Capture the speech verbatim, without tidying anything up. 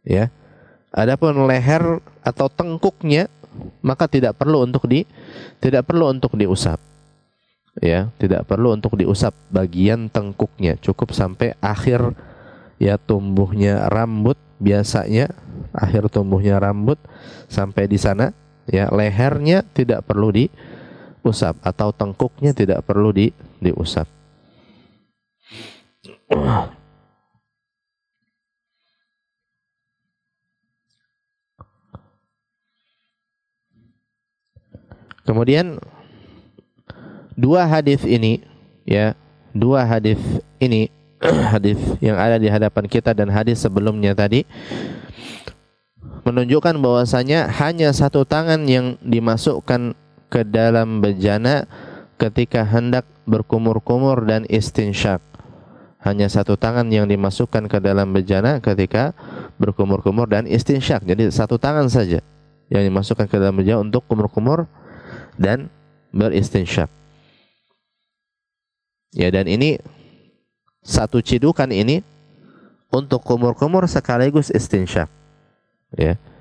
ya. Adapun leher atau tengkuknya maka tidak perlu untuk di tidak perlu untuk diusap. Ya, tidak perlu untuk diusap bagian tengkuknya, cukup sampai akhir ya tumbuhnya rambut biasanya, akhir tumbuhnya rambut sampai di sana, ya, lehernya tidak perlu diusap atau tengkuknya tidak perlu di diusap. Kemudian dua hadis ini, ya, dua hadis ini, hadis yang ada di hadapan kita dan hadis sebelumnya tadi menunjukkan bahwasanya hanya satu tangan yang dimasukkan ke dalam bejana ketika hendak berkumur-kumur dan istinsyak. Hanya satu tangan yang dimasukkan ke dalam bejana ketika berkumur-kumur dan istinsyak. Jadi satu tangan saja yang dimasukkan ke dalam bejana untuk kumur-kumur dan beristinsyak. Ya, dan ini satu cidukan ini untuk kumur-kumur sekaligus istinsyak. Ya.